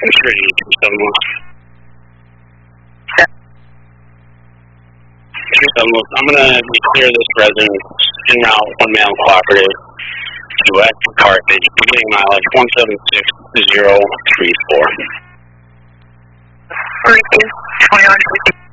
I'm going to declare this resident in route 1 male cooperative to West Carthage, beginning mileage 176.034. 21.